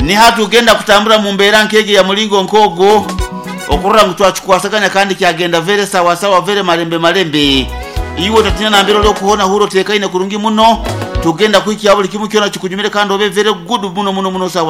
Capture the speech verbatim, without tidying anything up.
ni hatu genda kutambura mu mbera nkege ya mulingo nkogo okurura ngo twachukwasaganya kandi kyagenda vere sawa sawa vere malembe malembe iwo tatina na mbero lyo kuhona huro teka ine kurungi muno tugenda kwiki yabuli kimu kyona kikunyumire kandi obe vere good muno muno muno sawa